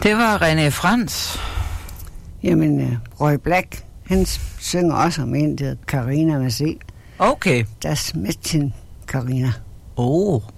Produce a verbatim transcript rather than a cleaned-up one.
Det var René Frans. Jamen, uh, Roy Black, han synger også om en, der hedder Carina med C. Okay. Das Mädchen Carina. Oh.